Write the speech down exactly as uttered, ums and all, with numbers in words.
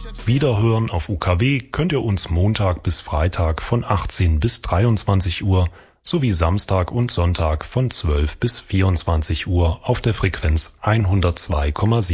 Wiederhören auf U K W könnt ihr uns Montag bis Freitag von achtzehn bis dreiundzwanzig Uhr sowie Samstag und Sonntag von zwölf bis vierundzwanzig Uhr auf der Frequenz hundertzwei Komma sieben.